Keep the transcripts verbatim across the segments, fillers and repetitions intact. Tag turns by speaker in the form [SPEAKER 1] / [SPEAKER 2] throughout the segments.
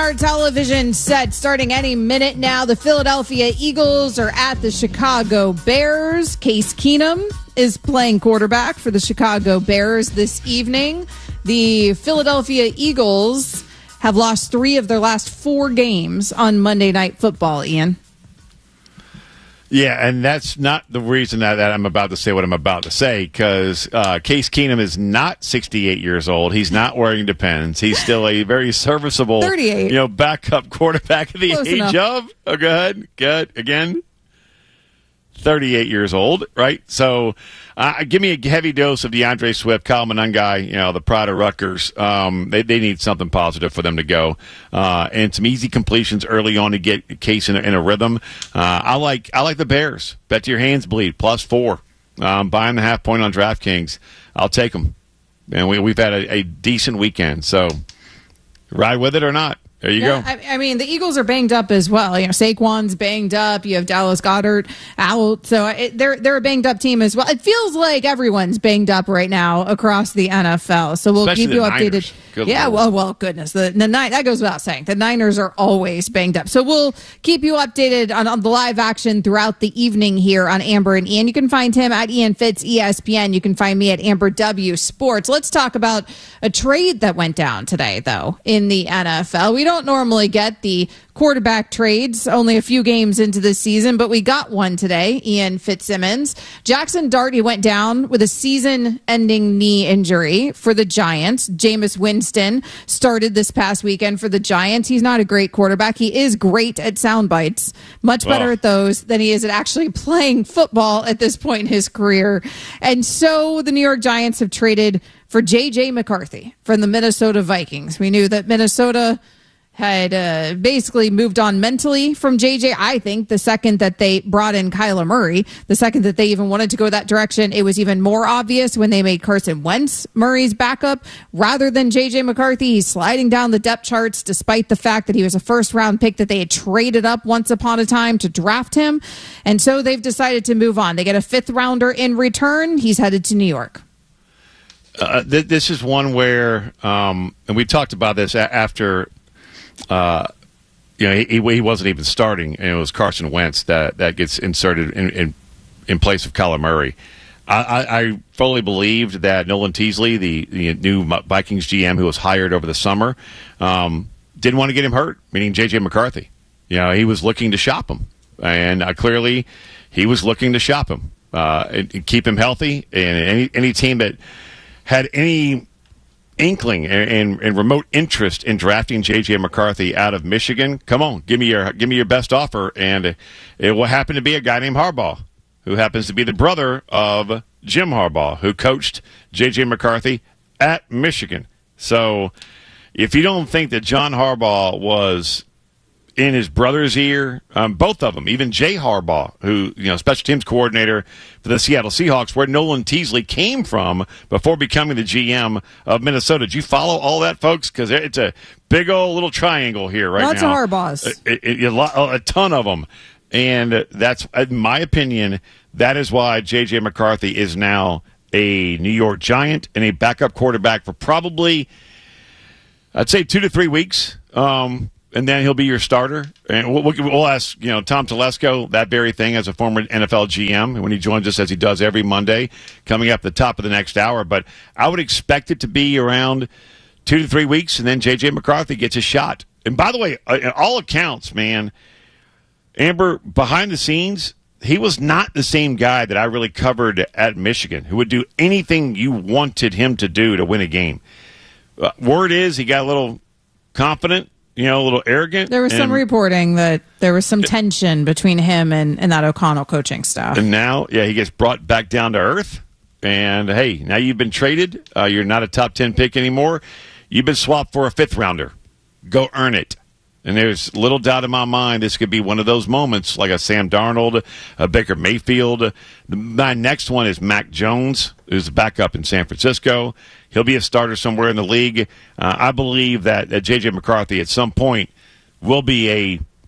[SPEAKER 1] our television set starting any minute now. The Philadelphia Eagles are at the Chicago Bears. Case Keenum is playing quarterback for the Chicago Bears this evening. The Philadelphia Eagles have lost three of their last four games on Monday Night Football, Ian.
[SPEAKER 2] Yeah, and that's not the reason that, that I'm about to say what I'm about to say, because uh, Case Keenum is not sixty-eight years old. He's not wearing Depends. He's still a very serviceable,
[SPEAKER 1] thirty-eight.
[SPEAKER 2] You know, backup quarterback at the
[SPEAKER 1] Close
[SPEAKER 2] age
[SPEAKER 1] enough.
[SPEAKER 2] of. Oh, go ahead. Good. Again. thirty-eight years old, right? So uh, give me a heavy dose of DeAndre Swift, Kyle Monangai, you know, the pride of Rutgers. Um, they, they need something positive for them to go. Uh, and some easy completions early on to get Case in a, in a rhythm. Uh, I like I like the Bears. Bet your hands bleed, plus four. Um, buying the half point on DraftKings. I'll take them. And we, we've had a, a decent weekend. So ride with it or not. There you
[SPEAKER 1] yeah,
[SPEAKER 2] go.
[SPEAKER 1] I, I mean, the Eagles are banged up as well. You know, Saquon's banged up. You have Dallas Goedert out, so it, they're they're a banged up team as well. It feels like everyone's banged up right now across the N F L. So we'll
[SPEAKER 2] Especially
[SPEAKER 1] keep you
[SPEAKER 2] the
[SPEAKER 1] updated.
[SPEAKER 2] Niners. Good
[SPEAKER 1] yeah,
[SPEAKER 2] Lord.
[SPEAKER 1] well, well, goodness, the the nine that goes without saying. The Niners are always banged up, so we'll keep you updated on, on the live action throughout the evening here on Amber and Ian. You can find him at Ian Fitz E S P N. You can find me at Amber W Sports. Let's talk about a trade that went down today, though, in the N F L. We don't normally get the quarterback trades only a few games into the season, but we got one today. Ian Fitzsimmons. Jackson Dart, he went down with a season-ending knee injury for the Giants. Jameis Winston started this past weekend for the Giants. He's not a great quarterback. He is great at sound bites, much better
[SPEAKER 2] Oh.
[SPEAKER 1] at those than he is at actually playing football at this point in his career. And so the New York Giants have traded for J J McCarthy from the Minnesota Vikings. We knew that Minnesota had uh, basically moved on mentally from J J. I think the second that they brought in Kyler Murray, the second that they even wanted to go that direction, it was even more obvious when they made Carson Wentz Murray's backup rather than J J McCarthy. He's sliding down the depth charts despite the fact that he was a first round pick that they had traded up once upon a time to draft him. And so they've decided to move on. They get a fifth rounder in return. He's headed to New York.
[SPEAKER 2] Uh, th- this is one where, um, and we talked about this a- after Uh, you know, he, he wasn't even starting, and it was Carson Wentz that, that gets inserted in, in in place of Kyler Murray. I, I, I fully believed that Nolan Teasley, the, the new Vikings G M who was hired over the summer, um, didn't want to get him hurt, meaning J J McCarthy. You know, he was looking to shop him, and uh, clearly he was looking to shop him uh, and, and keep him healthy. And any any team that had any inkling and, and, and remote interest in drafting J J McCarthy out of Michigan, come on, give me your give me your best offer. And it will happen to be a guy named Harbaugh, who happens to be the brother of Jim Harbaugh, who coached J J McCarthy at Michigan. So if you don't think that John Harbaugh was in his brother's ear, um, both of them, even Jay Harbaugh, who, you know, special teams coordinator for the Seattle Seahawks, where Nolan Teasley came from before becoming the G M of Minnesota. Did you follow all that, folks? Because it's a big old little triangle here right
[SPEAKER 1] Lots
[SPEAKER 2] now.
[SPEAKER 1] of Harbaughs.
[SPEAKER 2] It, it, a, a ton of them. And that's, in my opinion, that is why J J McCarthy is now a New York Giant and a backup quarterback for probably, I'd say, two to three weeks. Um, and then he'll be your starter. And we'll, we'll ask, you know, Tom Telesco that very thing as a former N F L G M when he joins us, as he does every Monday, coming up the top of the next hour. But I would expect it to be around two to three weeks, and then J J McCarthy gets a shot. And by the way, in all accounts, man, Amber, behind the scenes, he was not the same guy that I really covered at Michigan, who would do anything you wanted him to do to win a game. Uh, word is he got a little confident, you know, a little arrogant.
[SPEAKER 1] There was some
[SPEAKER 2] and,
[SPEAKER 1] reporting that there was some tension between him and, and that O'Connell coaching staff.
[SPEAKER 2] And now, yeah, he gets brought back down to earth. And, hey, now you've been traded. Uh, you're not a top ten pick anymore. You've been swapped for a fifth rounder. Go earn it. And there's little doubt in my mind this could be one of those moments, like a Sam Darnold, a Baker Mayfield. My next one is Mac Jones, who's the backup in San Francisco. He'll be a starter somewhere in the league. Uh, I believe that, that J J McCarthy at some point will be a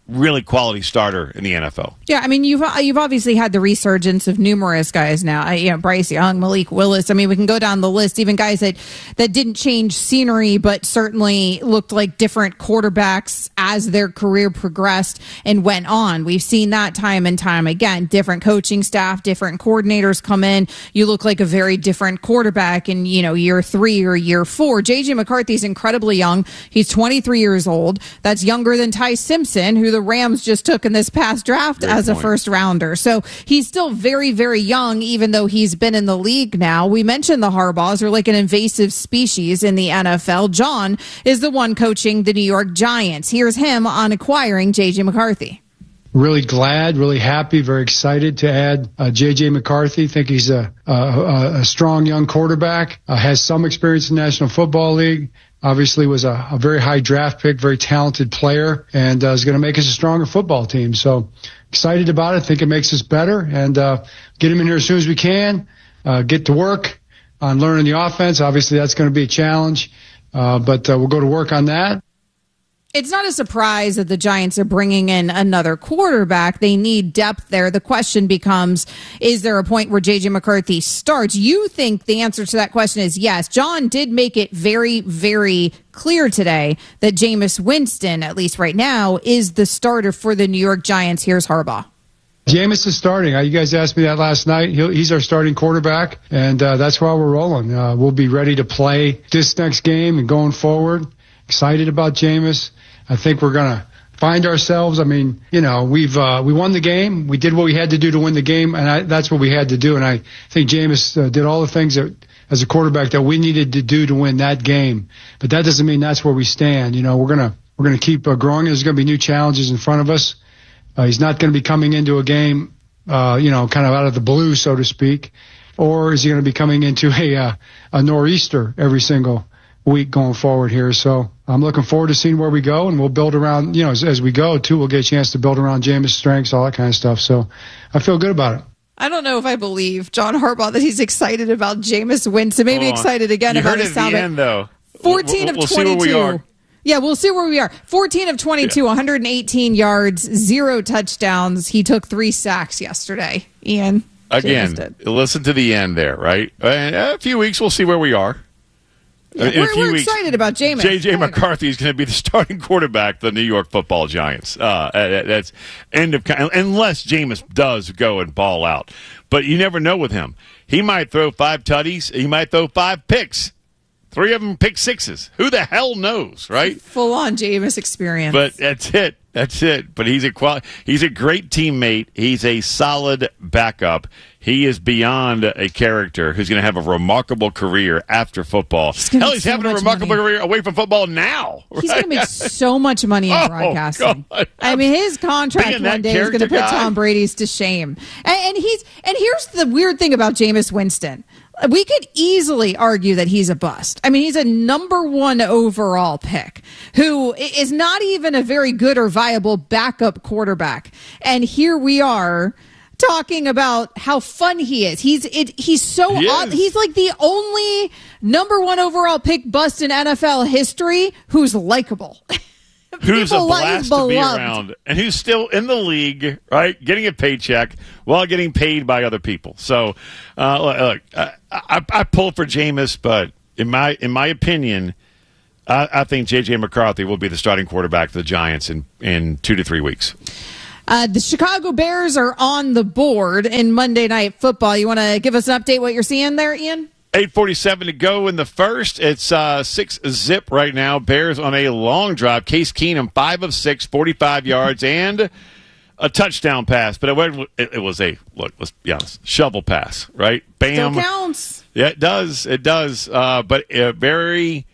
[SPEAKER 2] really quality starter in the N F L.
[SPEAKER 1] Yeah, I mean, you've you've obviously had the resurgence of numerous guys now. You know, Bryce Young, Malik Willis. I mean, we can go down the list. Even guys that, that didn't change scenery, but certainly looked like different quarterbacks as their career progressed and went on. We've seen that time and time again. Different coaching staff, different coordinators come in. You look like a very different quarterback in, you know, year three or year four. J J McCarthy's incredibly young. He's twenty-three years old. That's younger than Ty Simpson, who the Rams just took in this past draft Great as point. a first rounder. So he's still very, very young, even though he's been in the league now. We mentioned the Harbaughs are like an invasive species in the N F L. John is the one coaching the New York Giants. Here's him on acquiring J J McCarthy.
[SPEAKER 3] Really glad, really happy, very excited to add uh, J J McCarthy. Think he's a, a, a strong young quarterback, uh, has some experience in the National Football League. Obviously was a, a very high draft pick, very talented player, and uh, is going to make us a stronger football team. So excited about it. Think it makes us better, and uh, get him in here as soon as we can. Uh, get to work on learning the offense. Obviously, that's going to be a challenge, uh, but uh, we'll go to work on that.
[SPEAKER 1] It's not a surprise that the Giants are bringing in another quarterback. They need depth there. The question becomes, is there a point where J J McCarthy starts? You think the answer to that question is yes. John did make it very, very clear today that Jameis Winston, at least right now, is the starter for the New York Giants. Here's Harbaugh.
[SPEAKER 3] Jameis is starting. You guys asked me that last night. He'll, he's our starting quarterback, and uh, that's why we're rolling. Uh, we'll be ready to play this next game and going forward. Excited about Jameis. I think we're going to find ourselves. I mean, you know, we've uh, we won the game. We did what we had to do to win the game, and I, that's what we had to do. And I think Jameis uh, did all the things that, as a quarterback, that we needed to do to win that game. But that doesn't mean that's where we stand. You know, we're gonna we're gonna keep uh, growing. There's going to be new challenges in front of us. Uh, he's not going to be coming into a game, uh, you know, kind of out of the blue, so to speak, or is he going to be coming into a uh, a nor'easter every single week going forward here? So I'm looking forward to seeing where we go, and we'll build around, you know, as, as we go too, we'll get a chance to build around Jameis' strengths, all that kind of stuff. So I feel good about it.
[SPEAKER 1] I don't know if I believe John Harbaugh that he's excited about Jameis Winston. Maybe excited again
[SPEAKER 2] you
[SPEAKER 1] about
[SPEAKER 2] heard
[SPEAKER 1] his
[SPEAKER 2] at
[SPEAKER 1] sound.
[SPEAKER 2] The end, though.
[SPEAKER 1] fourteen
[SPEAKER 2] we'll, we'll,
[SPEAKER 1] of twenty-two.
[SPEAKER 2] We'll see where we are.
[SPEAKER 1] Yeah, we'll see where we are. fourteen of twenty-two, yeah. one hundred eighteen yards, zero touchdowns. He took three sacks yesterday. Ian.
[SPEAKER 2] Again, listen to the end there, right? In a few weeks, we'll see where we are.
[SPEAKER 1] Yeah,
[SPEAKER 2] in
[SPEAKER 1] we're
[SPEAKER 2] a few
[SPEAKER 1] we're
[SPEAKER 2] weeks,
[SPEAKER 1] excited about Jameis.
[SPEAKER 2] J J McCarthy is going to be the starting quarterback for the New York Football Giants. Uh, that's end of unless Jameis does go and ball out. But you never know with him. He might throw five tutties. He might throw five picks. Three of them pick sixes. Who the hell knows, right?
[SPEAKER 1] Full on Jameis experience.
[SPEAKER 2] But that's it. That's it. But he's a quali- he's a great teammate. He's a solid backup. He is beyond a character who's going to have a remarkable career after football.
[SPEAKER 1] He's
[SPEAKER 2] Hell, he's so having a remarkable
[SPEAKER 1] money.
[SPEAKER 2] career away from football now. Right?
[SPEAKER 1] He's going to make so much money in
[SPEAKER 2] oh,
[SPEAKER 1] broadcasting.
[SPEAKER 2] God.
[SPEAKER 1] I mean, his contract one day is going to put
[SPEAKER 2] guy.
[SPEAKER 1] Tom Brady's to shame. And, and he's and here's the weird thing about Jameis Winston. We could easily argue that he's a bust. I mean, he's a number one overall pick who is not even a very good or viable backup quarterback. And here we are talking about how fun he is. He's it, he's so
[SPEAKER 2] he
[SPEAKER 1] odd. He's like the only number one overall pick bust in N F L history who's likable.
[SPEAKER 2] Who's a blast to be around, and who's still in the league, right? Getting a paycheck while getting paid by other people. So, uh, look, I, I, I pull for Jameis, but in my in my opinion, I, I think J J McCarthy will be the starting quarterback for the Giants in, in two to three weeks.
[SPEAKER 1] Uh, the Chicago Bears are on the board in Monday Night Football. You want to give us an update what you're seeing there, Ian?
[SPEAKER 2] eight forty-seven to go in the first. It's uh, six zip right now. Bears on a long drive. Case Keenum, five of six, forty-five yards, and a touchdown pass. But it, it, it was a, look, let's be honest, shovel pass, right? Bam.
[SPEAKER 1] Still counts.
[SPEAKER 2] Yeah, it does. It does. Uh, but a very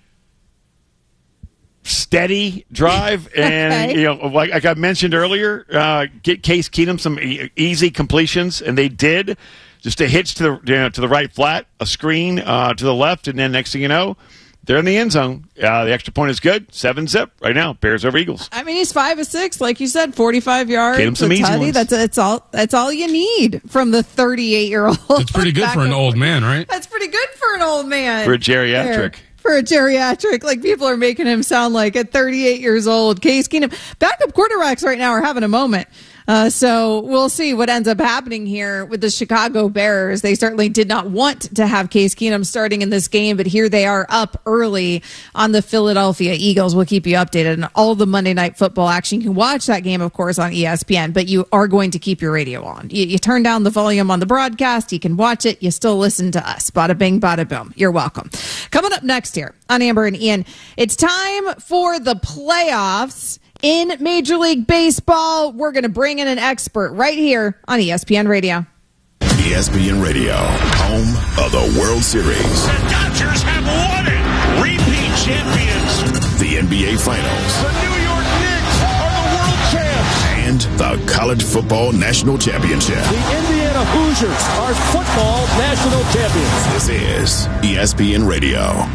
[SPEAKER 2] steady drive. And, okay. you know, like, like I mentioned earlier, uh, get Case Keenum some e- easy completions, and they did. Just a hitch to the you know, to the right flat, a screen uh, to the left, and then next thing you know, they're in the end zone. Uh, the extra point is good. Seven zip right now. Bears over Eagles.
[SPEAKER 1] I mean, he's five of six, like you said, forty-five yards.
[SPEAKER 2] Get him some easy ones.
[SPEAKER 1] That's that's all. That's all you need from the thirty-eight year old.
[SPEAKER 4] That's pretty good for an old man, right?
[SPEAKER 1] That's pretty good for an old man.
[SPEAKER 2] For a geriatric.
[SPEAKER 1] There. for a geriatric. Like, people are making him sound like at thirty-eight years old. Case Keenum. Backup quarterbacks right now are having a moment. Uh, so we'll see what ends up happening here with the Chicago Bears. They certainly did not want to have Case Keenum starting in this game, but here they are up early on the Philadelphia Eagles. We'll keep you updated on all the Monday Night Football action. You can watch that game, of course, on E S P N, but you are going to keep your radio on. You, you turn down the volume on the broadcast. You can watch it. You still listen to us. Bada bing, bada boom. You're welcome. Coming up next here on Amber and Ian, it's time for the playoffs. In Major League Baseball, we're going to bring in an expert right here on E S P N Radio.
[SPEAKER 4] E S P N Radio, home of the World Series.
[SPEAKER 5] The Dodgers have won it. Repeat champions.
[SPEAKER 4] The N B A Finals.
[SPEAKER 5] The New York Knicks are the world champs.
[SPEAKER 4] And the College Football National Championship.
[SPEAKER 6] The Indiana Hoosiers are football national champions.
[SPEAKER 4] This is E S P N Radio.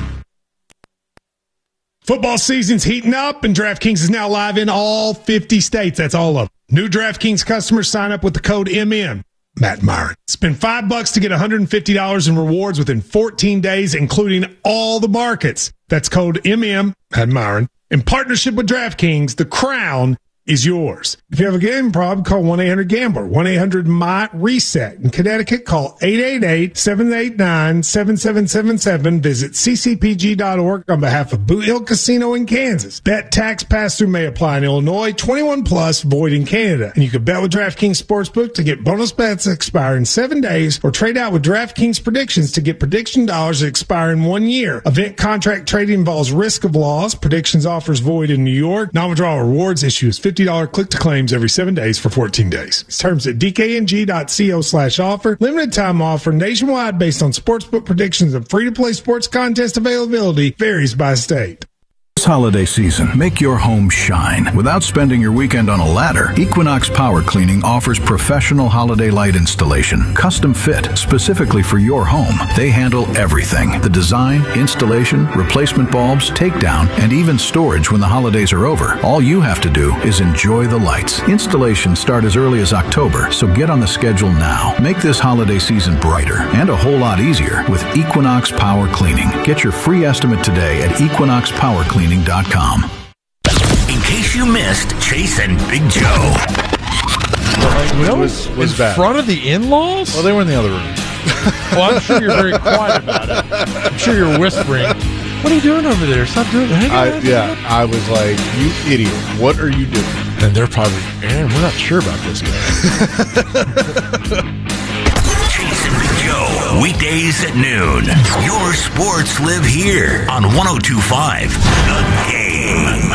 [SPEAKER 7] Football season's heating up, and DraftKings is now live in all fifty states. That's all of them. New DraftKings customers sign up with the code M M. Matt Myron. Spend five bucks to get one hundred fifty dollars in rewards within fourteen days, including all the markets. That's code M M. Matt Myron. In partnership with DraftKings, the crown is yours. If you have a gambling problem, call one eight hundred gambler, one eight hundred M Y reset. In Connecticut, call eight eight eight, seven eight nine, seven seven seven seven. Visit c c p g dot org on behalf of Boot Hill Casino in Kansas. Bet tax pass-through may apply in Illinois, twenty-one plus, void in Canada. And you can bet with DraftKings Sportsbook to get bonus bets that expire in seven days, or trade out with DraftKings Predictions to get prediction dollars that expire in one year. Event contract trading involves risk of loss. Predictions offers void in New York. Non-withdrawal rewards issues fifty dollars click-to-claims every seven days for fourteen days. Terms at dkng.co slash offer. Limited time offer nationwide based on sportsbook predictions and free-to-play sports contest availability varies by state.
[SPEAKER 8] This holiday season, make your home shine without spending your weekend on a ladder. Equinox Power Cleaning offers professional holiday light installation, custom fit specifically for your home. They handle everything: the design, installation, replacement bulbs, takedown, and even storage when the holidays are over. All you have to do is enjoy the lights. Installations start as early as October, so get on the schedule now. Make this holiday season brighter and a whole lot easier with Equinox Power Cleaning. Get your free estimate today at equinox power cleaning dot com.
[SPEAKER 5] In case you missed Chase and Big Joe.
[SPEAKER 9] Well,
[SPEAKER 2] was, was
[SPEAKER 9] in
[SPEAKER 2] bad.
[SPEAKER 9] front of the in-laws?
[SPEAKER 10] Well, they were in the other room.
[SPEAKER 9] Well, I'm sure you're very quiet about it. I'm sure you're whispering. What are you doing over there? Stop doing that.
[SPEAKER 10] I, yeah, I was like, you idiot. What are you doing?
[SPEAKER 9] And they're probably, Aaron, we're not sure about this guy.
[SPEAKER 5] Chase and Big Joe, weekdays at noon. Your sports live here on one oh two point five The Game.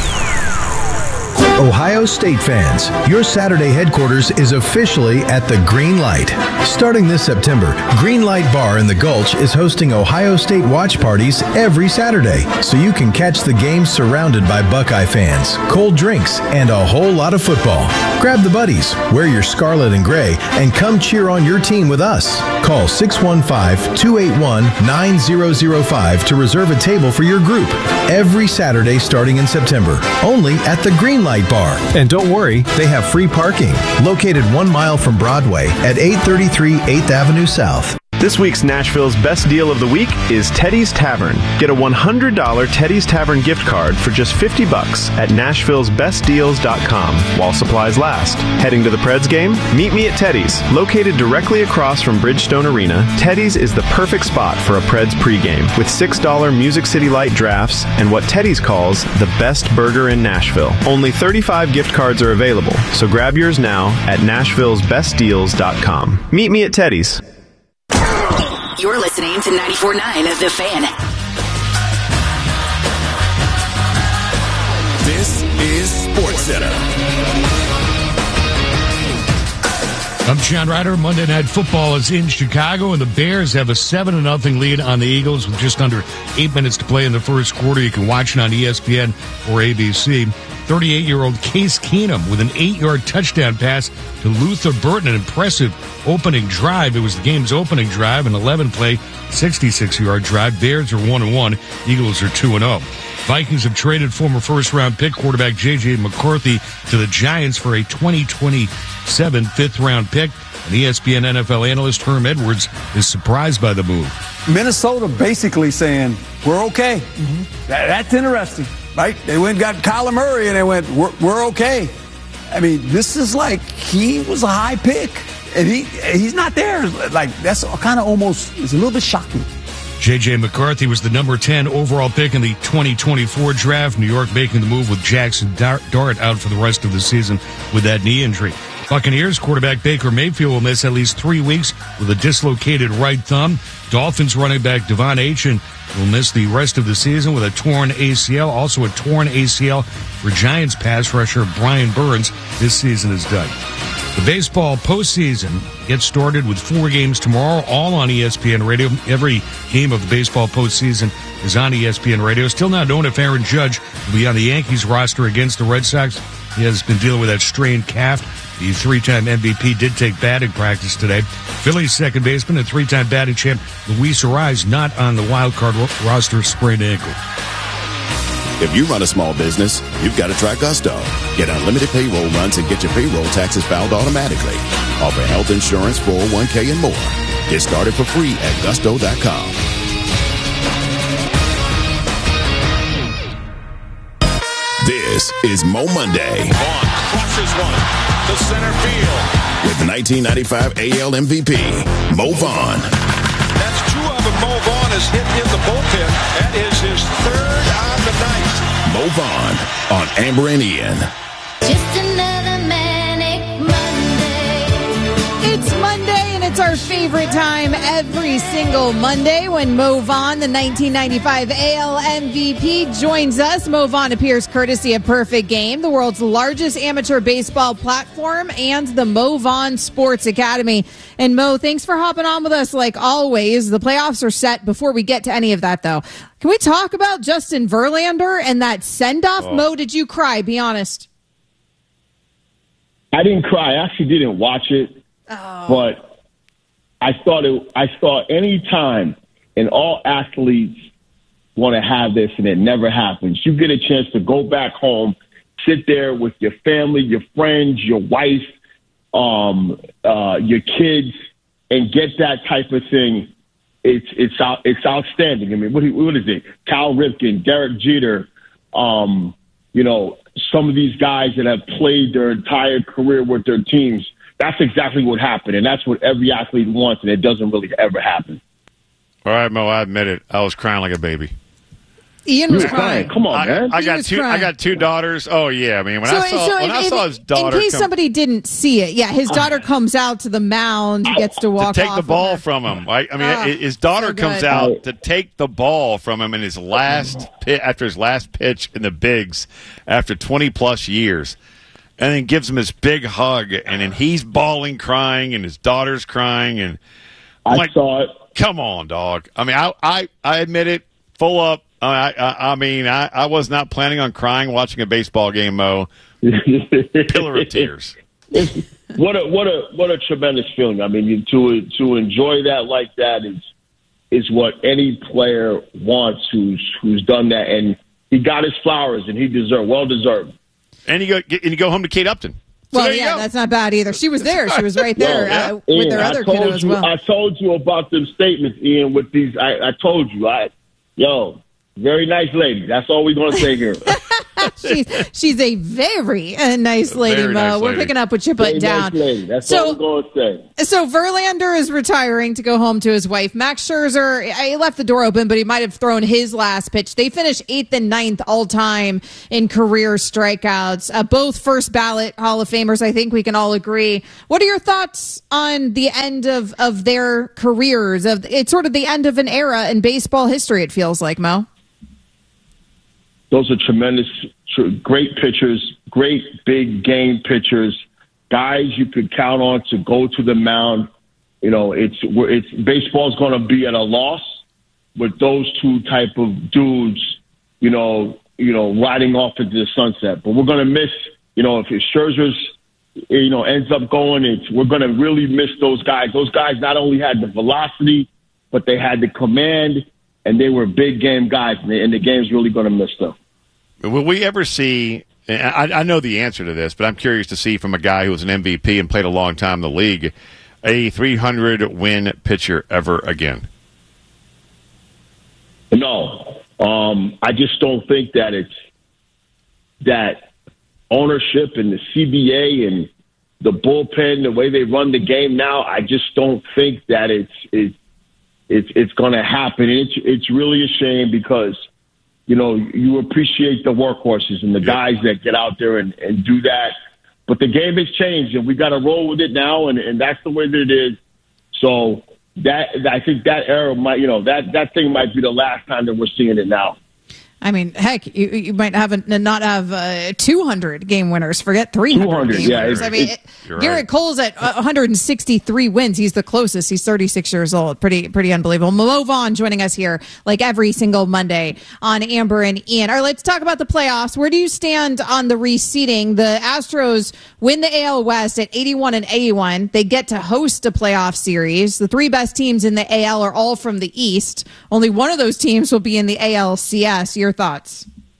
[SPEAKER 11] Ohio State fans, your Saturday headquarters is officially at the Green Light. Starting this September, Green Light Bar in the Gulch is hosting Ohio State watch parties every Saturday, so you can catch the game surrounded by Buckeye fans, cold drinks, and a whole lot of football. Grab the buddies, wear your scarlet and gray, and come cheer on your team with us. Call six one five, two eight one, nine zero zero five to reserve a table for your group. Every Saturday starting in September, only at the Green Light Bar. And don't worry, they have free parking, located one mile from Broadway at eight thirty-three eighth Avenue South.
[SPEAKER 12] This week's Nashville's best deal of the week is Teddy's Tavern. Get a one hundred dollars Teddy's Tavern gift card for just fifty bucks at nashville's best deals dot com while supplies last. Heading to the Preds game? Meet me at Teddy's. Located directly across from Bridgestone Arena, Teddy's is the perfect spot for a Preds pregame with six dollars Music City Light drafts and what Teddy's calls the best burger in Nashville. Only thirty-five gift cards are available, so grab yours now at nashville's best deals dot com. Meet me at Teddy's.
[SPEAKER 13] You're listening to ninety-four point nine The Fan.
[SPEAKER 4] This is SportsCenter.
[SPEAKER 9] I'm John Ryder. Monday Night Football is in Chicago, and the Bears have a seven to nothing lead on the Eagles with just under eight minutes to play in the first quarter. You can watch it on E S P N or A B C. thirty-eight-year-old Case Keenum with an eight-yard touchdown pass to Luther Burton, an impressive opening drive. It was the game's opening drive, an eleven-play, sixty-six-yard drive. Bears are one and one. Eagles are two and oh. Vikings have traded former first-round pick quarterback J J McCarthy to the Giants for a twenty twenty-seven fifth-round pick. And E S P N N F L analyst Herm Edwards is surprised by the move.
[SPEAKER 14] Minnesota basically saying, we're okay. Mm-hmm. That, that's interesting, right? They went and got Kyler Murray, and they went, we're, we're okay. I mean, this is like he was a high pick, and he he's not there. Like, that's kind of almost, it's a little bit shocking.
[SPEAKER 9] J J. McCarthy was the number ten overall pick in the twenty twenty-four draft. New York making the move with Jackson Dart out for the rest of the season with that knee injury. Buccaneers quarterback Baker Mayfield will miss at least three weeks with a dislocated right thumb. Dolphins running back Devon Achane will miss the rest of the season with a torn A C L. Also a torn A C L for Giants pass rusher Brian Burns. This season is done. The baseball postseason gets started with four games tomorrow, all on E S P N Radio. Every game of the baseball postseason is on E S P N Radio. Still not known if Aaron Judge will be on the Yankees roster against the Red Sox. He has been dealing with that strained calf. The three-time M V P did take batting practice today. Phillies second baseman and three-time batting champ Luis Arraez not on the wild card roster, sprained ankle.
[SPEAKER 4] If you run a small business, you've got to try Gusto. Get unlimited payroll runs and get your payroll taxes filed automatically. Offer health insurance, four oh one k, and more. Get started for free at gusto dot com. This is Mo Monday.
[SPEAKER 15] Vaughn crushes one to center field.
[SPEAKER 4] With nineteen ninety-five A L M V P, Mo Vaughn.
[SPEAKER 15] That's two of them Mo Vaughn has hit in the bullpen. That is his third on the night.
[SPEAKER 4] Mo Vaughn on Amber and Ian.
[SPEAKER 16] Just another manic Monday.
[SPEAKER 1] It's Monday, and it's our favorite time every single Monday when Mo Vaughn, the nineteen ninety-five A L M V P, joins us. Mo Vaughn appears courtesy of Perfect Game, the world's largest amateur baseball platform, and the Mo Vaughn Sports Academy. And Mo, thanks for hopping on with us like always. The playoffs are set. Before we get to any of that, though, can we talk about Justin Verlander and that send-off? Oh. Mo, did you cry? Be honest.
[SPEAKER 17] I didn't cry. I actually didn't watch it, oh. but I thought it. I thought any time, and all athletes want to have this, and it never happens. You get a chance to go back home, sit there with your family, your friends, your wife, um, uh, your kids, and get that type of thing. It's it's out, it's outstanding. I mean, what what is it? Cal Ripken, Derek Jeter, um, you know, some of these guys that have played their entire career with their teams. That's exactly what happened, and that's what every athlete wants, and it doesn't really ever happen.
[SPEAKER 2] All right, Mo, I admit it. I was crying like a baby.
[SPEAKER 1] Ian was crying.
[SPEAKER 17] Come on,
[SPEAKER 2] I,
[SPEAKER 17] man.
[SPEAKER 2] I got two.
[SPEAKER 1] Crying.
[SPEAKER 2] I got two daughters. Oh yeah, I mean when
[SPEAKER 1] so,
[SPEAKER 2] I saw
[SPEAKER 1] so
[SPEAKER 2] when
[SPEAKER 1] if,
[SPEAKER 2] I saw
[SPEAKER 1] if,
[SPEAKER 2] his daughter.
[SPEAKER 1] In case
[SPEAKER 2] come,
[SPEAKER 1] somebody didn't see it, yeah, his daughter comes out to the mound, gets to walk
[SPEAKER 2] to take
[SPEAKER 1] off
[SPEAKER 2] the ball
[SPEAKER 1] of
[SPEAKER 2] from him. Right? I mean,
[SPEAKER 1] oh,
[SPEAKER 2] his daughter
[SPEAKER 1] so
[SPEAKER 2] comes
[SPEAKER 1] good.
[SPEAKER 2] out to take the ball from him in his last pit after his last pitch in the bigs after twenty plus years, and then gives him this big hug, and then he's bawling, crying, and his daughter's crying, and I'm
[SPEAKER 17] I
[SPEAKER 2] like,
[SPEAKER 17] saw it.
[SPEAKER 2] Come on, dog. I mean, I I, I admit it, full up. I, I, I mean, I, I was not planning on crying watching a baseball game, Mo. Pillar of tears.
[SPEAKER 17] What a what a what a tremendous feeling. I mean, to to enjoy that like that is is what any player wants who's who's done that, and he got his flowers, and he deserved well deserved.
[SPEAKER 2] And you go and you go home to Kate Upton. So
[SPEAKER 1] well, yeah, that's not bad either. She was there. She was right there
[SPEAKER 17] Yo,
[SPEAKER 1] uh, with
[SPEAKER 17] Ian,
[SPEAKER 1] their other
[SPEAKER 17] I told
[SPEAKER 1] kiddo as
[SPEAKER 17] you,
[SPEAKER 1] well.
[SPEAKER 17] I told you about them statements, Ian. With these, I, I told you, I yo. Very nice lady. That's all we're going to say here.
[SPEAKER 1] she's she's a very uh, nice lady,
[SPEAKER 2] very
[SPEAKER 1] Mo.
[SPEAKER 2] Nice
[SPEAKER 1] We're
[SPEAKER 2] lady.
[SPEAKER 1] picking up what you're putting
[SPEAKER 17] Very
[SPEAKER 1] down.
[SPEAKER 17] Nice lady. That's
[SPEAKER 1] so,
[SPEAKER 17] all we're going to say.
[SPEAKER 1] So Verlander is retiring to go home to his wife. Max Scherzer, he left the door open, but he might have thrown his last pitch. They finished eighth and ninth all time in career strikeouts. Uh, both first ballot Hall of Famers. I think we can all agree. What are your thoughts on the end of, of their careers? Of it's sort of the end of an era in baseball history. It feels like, Mo.
[SPEAKER 17] Those are tremendous, tr- great pitchers, great big game pitchers, guys you could count on to go to the mound. You know, it's it's baseball's going to be at a loss with those two type of dudes. You know, you know, riding off into the sunset. But we're going to miss. You know, if Scherzer's, you know, ends up going, it's we're going to really miss those guys. Those guys not only had the velocity, but they had the command. And they were big game guys, and the, and the game's really going to miss them.
[SPEAKER 2] Will we ever see – I, I know the answer to this, but I'm curious to see from a guy who was an M V P and played a long time in the league, a three hundred win pitcher ever again?
[SPEAKER 17] No. Um, I just don't think that it's that ownership and the C B A and the bullpen, the way they run the game now, I just don't think that it's it's it's, it's going to happen. It's it's really a shame because, you know, you appreciate the workhorses and the guys that get out there and, and do that. But the game has changed, and we got to roll with it now, and, and that's the way that it is. So that I think that era might, you know, that, that thing might be the last time that we're seeing it now.
[SPEAKER 1] I mean, heck, you, you might have a, not have uh, two hundred game winners. Forget three hundred game
[SPEAKER 17] yeah,
[SPEAKER 1] winners. I mean,
[SPEAKER 17] it,
[SPEAKER 1] Garrett
[SPEAKER 17] right.
[SPEAKER 1] Cole's at one hundred sixty-three wins. He's the closest. He's thirty-six years old. Pretty, pretty unbelievable. Mo Vaughn joining us here like every single Monday on Amber and Ian. All right, let's talk about the playoffs. Where do you stand on the reseeding? The Astros win the A L West at eighty-one and eighty-one. They get to host a playoff series. The three best teams in the A L are all from the East. Only one of those teams will be in the A L C S. Your thoughts?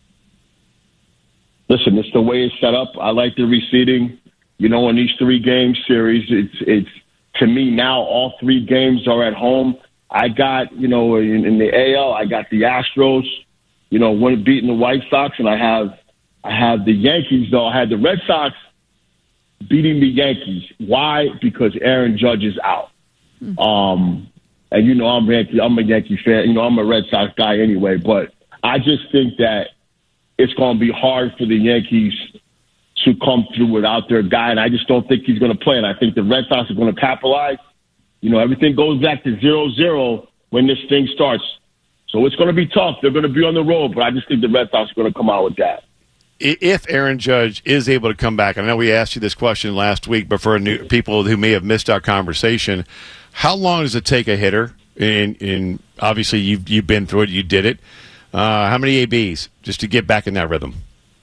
[SPEAKER 17] Listen, it's the way it's set up. I like the reseeding. You know, in these three game series, it's it's to me now all three games are at home. I got, you know, in, in the A L, I got the Astros, you know, when beating the White Sox, and I have I have the Yankees though. I had the Red Sox beating the Yankees. Why? Because Aaron Judge is out. Mm-hmm. Um, and you know, I'm Yankee. I'm a Yankee fan. You know, I'm a Red Sox guy anyway, but I just think that it's going to be hard for the Yankees to come through without their guy, and I just don't think he's going to play. And I think the Red Sox are going to capitalize. You know, everything goes back to zero zero when this thing starts. So it's going to be tough. They're going to be on the road, but I just think the Red Sox are going to come out with that.
[SPEAKER 2] If Aaron Judge is able to come back, I know we asked you this question last week, but for new people who may have missed our conversation, how long does it take a hitter? And, and obviously you've, you've been through it. You did it. Uh, how many A Bs just to get back in that rhythm?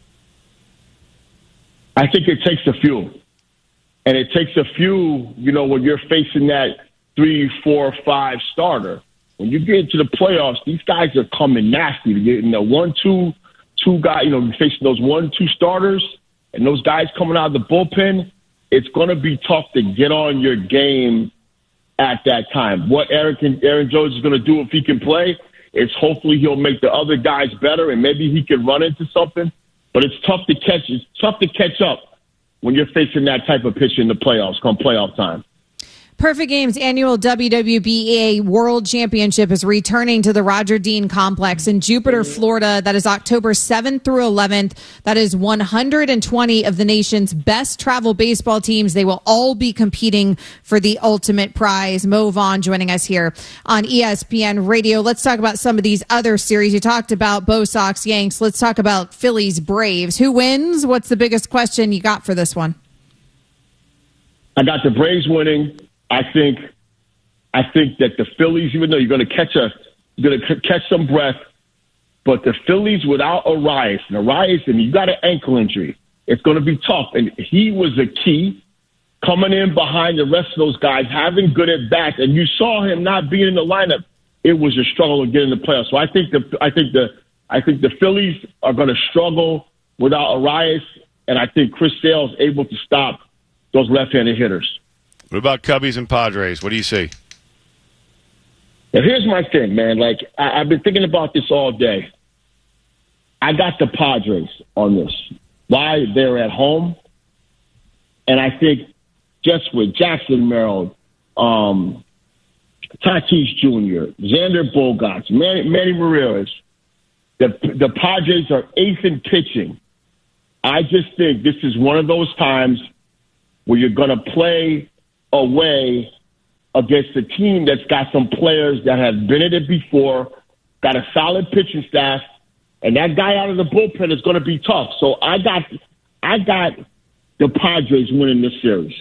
[SPEAKER 17] I think it takes a few. And it takes a few, you know, when you're facing that three, four, five starter. When you get into the playoffs, these guys are coming nasty. You get in the one, two, two guy, you know, you're facing those one, two starters, and those guys coming out of the bullpen, it's going to be tough to get on your game at that time. What Aaron, can, Aaron Judge is going to do if he can play is hopefully he'll make the other guys better, and maybe he can run into something. But it's tough to catch. It's tough to catch up when you're facing that type of pitch in the playoffs, come playoff time.
[SPEAKER 1] Perfect Games annual W W B A World Championship is returning to the Roger Dean Complex in Jupiter, Florida. That is October seventh through eleventh. That is one hundred twenty of the nation's best travel baseball teams. They will all be competing for the ultimate prize. Mo Vaughn joining us here on E S P N Radio. Let's talk about some of these other series. You talked about Bo Sox, Yanks. Let's talk about Phillies, Braves. Who wins? What's the biggest question you got for this one?
[SPEAKER 17] I got the Braves winning. I think, I think that the Phillies, even though you're going to catch a, you're going to catch some breath, but the Phillies without Arias, and Arias, and you got an ankle injury, it's going to be tough. And he was a key coming in behind the rest of those guys, having good at bats, and you saw him not being in the lineup. It was a struggle to get in the playoffs. So I think the, I think the, I think the Phillies are going to struggle without Arias, and I think Chris Sale is able to stop those left-handed hitters.
[SPEAKER 2] What about Cubbies and Padres? What do you see?
[SPEAKER 17] Now, here's my thing, man. Like, I, I've been thinking about this all day. I got the Padres on this. Why? They're at home. And I think just with Jackson Merrill, um, Tatis Junior, Xander Bogaerts, Manny, Manny Ramirez, the, the Padres are eighth in pitching. I just think this is one of those times where you're going to play away against a team that's got some players that have been at it before, got a solid pitching staff, and that guy out of the bullpen is going to be tough. So I got, I got the Padres winning this series.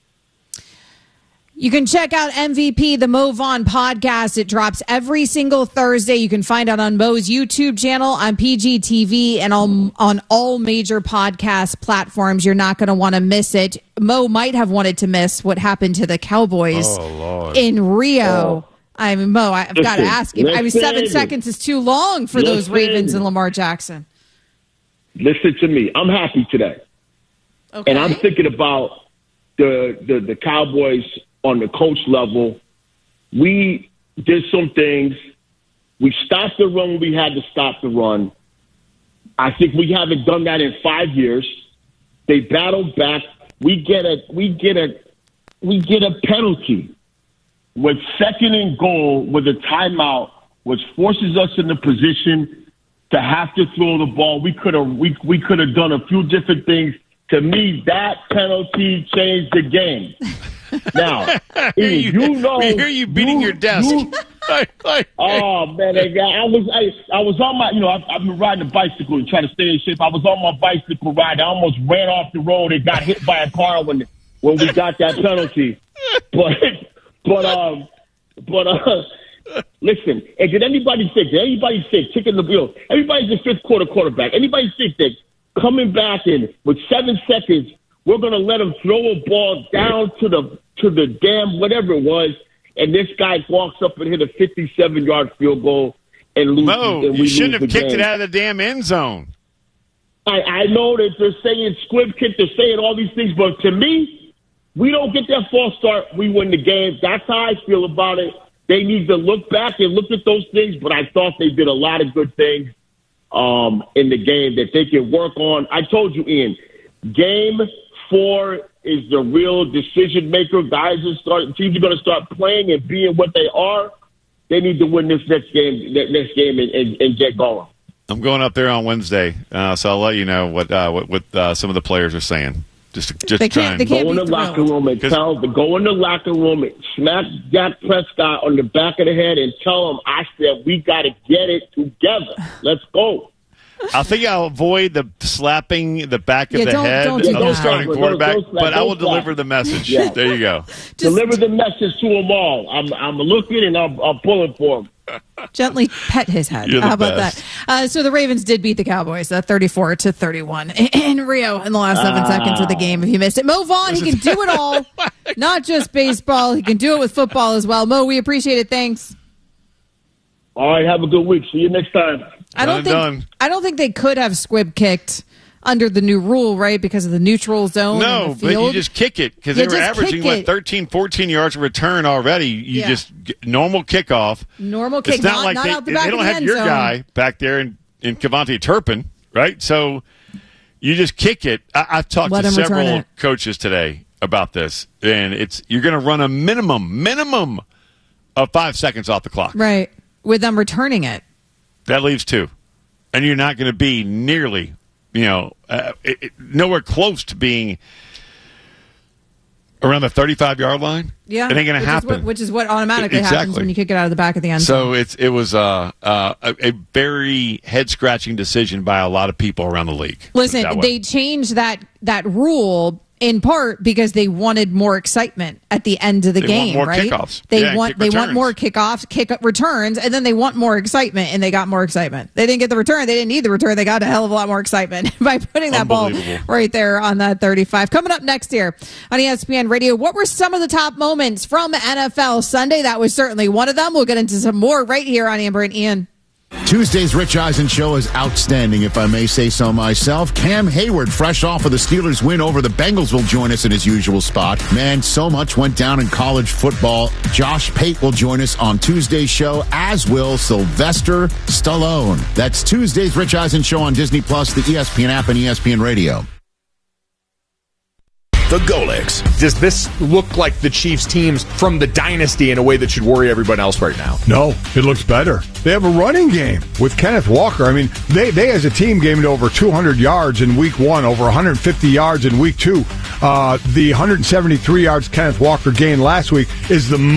[SPEAKER 1] You can check out M V P, the Mo Vaughn podcast. It drops every single Thursday. You can find it on Mo's YouTube channel, on P G T V, and on, on all major podcast platforms. You're not going to want to miss it. Mo might have wanted to miss what happened to the Cowboys
[SPEAKER 2] oh,
[SPEAKER 1] in Rio. Oh. I mean, Mo, I've got to
[SPEAKER 17] Listen,
[SPEAKER 1] ask you. I mean, seven seconds is too long for
[SPEAKER 17] listen,
[SPEAKER 1] those Ravens and Lamar Jackson.
[SPEAKER 17] Listen to me. I'm happy today.
[SPEAKER 1] Okay.
[SPEAKER 17] And I'm thinking about the, the, the Cowboys on the coach level. We did some things. We stopped the run when we had to stop the run. I think we haven't done that in five years. They battled back. We get a we get a we get a penalty with second and goal with a timeout, which forces us in the position to have to throw the ball. We could have we we could have done a few different things. To me, that penalty changed the game. Now, Ian, you know,
[SPEAKER 2] we hear you beating
[SPEAKER 17] you,
[SPEAKER 2] your desk.
[SPEAKER 17] You, oh man, I, I was I, I was on my you know I've, I've been riding a bicycle and trying to stay in shape. I was on my bicycle ride. I almost ran off the road and got hit by a car when when we got that penalty. But but um but uh listen, and did anybody think? Did anybody think? Kicking the bill. Everybody's a fifth quarter quarterback. Anybody think that coming back in with seven seconds, we're going to let him throw a ball down to the to the damn whatever it was, and this guy walks up and hit a fifty-seven yard field goal and loses.
[SPEAKER 2] Mo,
[SPEAKER 17] and we
[SPEAKER 2] you shouldn't
[SPEAKER 17] lose
[SPEAKER 2] have kicked
[SPEAKER 17] game.
[SPEAKER 2] it out of the damn end zone.
[SPEAKER 17] I, I know that they're saying squib kick, they're saying all these things, but to me, we don't get that false start, we win the game. That's how I feel about it. They need to look back and look at those things, but I thought they did a lot of good things um, in the game that they can work on. I told you, Ian, game four is the real decision maker. Guys are start teams are going to start playing and being what they are. They need to win this next game, next game, and, and, and get going.
[SPEAKER 2] I'm going up there on Wednesday, uh, so I'll let you know what uh, what, what uh, some of the players are saying. Just, just
[SPEAKER 17] they
[SPEAKER 2] can't.
[SPEAKER 17] They can't go in the locker room and tell. Go in the locker room and smack Dak Prescott on the back of the head and tell him, "I said we got to get it together. Let's go."
[SPEAKER 2] I think I'll avoid the slapping the back of
[SPEAKER 17] Yeah,
[SPEAKER 2] the
[SPEAKER 17] don't-
[SPEAKER 2] head
[SPEAKER 17] don't
[SPEAKER 2] of
[SPEAKER 17] do
[SPEAKER 2] the
[SPEAKER 17] that.
[SPEAKER 2] starting
[SPEAKER 17] Don't-
[SPEAKER 2] quarterback,
[SPEAKER 17] don't slap,
[SPEAKER 2] but I will
[SPEAKER 17] don't slap.
[SPEAKER 2] deliver the message.
[SPEAKER 17] Yeah.
[SPEAKER 2] There you go.
[SPEAKER 17] Deliver the message to them all. I'm I'm looking and I'm, I'm pulling for them.
[SPEAKER 1] Gently pet his head.
[SPEAKER 17] You're the
[SPEAKER 1] How about
[SPEAKER 17] best.
[SPEAKER 1] that? Uh, so the Ravens did beat the Cowboys, uh, thirty-four to thirty-one in Rio in the last seven
[SPEAKER 17] Ah.
[SPEAKER 1] seconds of the game. If you missed it, Mo Vaughn, he can do it all, not just baseball. He can do it with football as well. Mo, we appreciate it. Thanks.
[SPEAKER 17] All right, have a good week. See you next time.
[SPEAKER 1] I don't think I don't think they could have squib kicked under the new rule, right? Because of the neutral zone.
[SPEAKER 2] No,
[SPEAKER 1] in the
[SPEAKER 2] but
[SPEAKER 1] field.
[SPEAKER 2] you just kick it because
[SPEAKER 1] You
[SPEAKER 2] they were
[SPEAKER 1] just
[SPEAKER 2] averaging,
[SPEAKER 1] kick
[SPEAKER 2] what,
[SPEAKER 1] it.
[SPEAKER 2] thirteen, fourteen yards of return already. You
[SPEAKER 1] Yeah.
[SPEAKER 2] just get normal kickoff.
[SPEAKER 1] Normal kick,
[SPEAKER 2] It's not,
[SPEAKER 1] not,
[SPEAKER 2] like
[SPEAKER 1] not
[SPEAKER 2] they,
[SPEAKER 1] out the
[SPEAKER 2] they
[SPEAKER 1] back
[SPEAKER 2] don't
[SPEAKER 1] of the
[SPEAKER 2] have
[SPEAKER 1] end
[SPEAKER 2] your
[SPEAKER 1] zone.
[SPEAKER 2] guy back there in, in Cavante Turpin, right? So you just kick it. I, I've talked
[SPEAKER 1] Let
[SPEAKER 2] to
[SPEAKER 1] him return
[SPEAKER 2] several
[SPEAKER 1] it.
[SPEAKER 2] coaches today about this, and it's you're going to run a minimum, minimum of five seconds off the clock.
[SPEAKER 1] Right, with them returning it.
[SPEAKER 2] That leaves two. And you're not going to be nearly, you know, uh, it, it, nowhere close to being around the thirty-five yard line.
[SPEAKER 1] Yeah,
[SPEAKER 2] It ain't going to
[SPEAKER 1] which is
[SPEAKER 2] happen.
[SPEAKER 1] what- which is what automatically
[SPEAKER 2] Exactly.
[SPEAKER 1] happens when you kick it out of the back of the end zone.
[SPEAKER 2] So it's it was uh, uh, a, a very head scratching decision by a lot of people around the league.
[SPEAKER 1] Listen,
[SPEAKER 2] That way.
[SPEAKER 1] they changed that that rule in part because they wanted more excitement at the end of the
[SPEAKER 2] They
[SPEAKER 1] game,
[SPEAKER 2] want more
[SPEAKER 1] right?
[SPEAKER 2] kickoffs.
[SPEAKER 1] They
[SPEAKER 2] Yeah,
[SPEAKER 1] want
[SPEAKER 2] kick
[SPEAKER 1] they want
[SPEAKER 2] returns.
[SPEAKER 1] more kickoffs, kick returns, and then they want more excitement, and they got more excitement. They didn't get the return, they didn't need the return. They got a hell of a lot more excitement by putting that ball
[SPEAKER 2] Unbelievable.
[SPEAKER 1] right there on that thirty-five. Coming up next here on E S P N Radio, what were some of the top moments from N F L Sunday? That was certainly one of them. We'll get into some more right here on Amber and Ian.
[SPEAKER 18] Tuesday's Rich Eisen show is outstanding, if I may say so myself. Cam Hayward, fresh off of the Steelers' win over the Bengals, will join us in his usual spot. Man, so much went down in college football. Josh Pate will join us on Tuesday's show, as will Sylvester Stallone. That's Tuesday's Rich Eisen show on Disney Plus, the E S P N app, and E S P N Radio.
[SPEAKER 4] The Golix.
[SPEAKER 10] Does this look like the Chiefs teams from the dynasty in a way that should worry everyone else right now?
[SPEAKER 7] No, it looks better. They have a running game with Kenneth Walker. I mean, they, they as a team gained over two hundred yards in week one, over one hundred fifty yards in week two. Uh, the one hundred seventy-three yards Kenneth Walker gained last week is the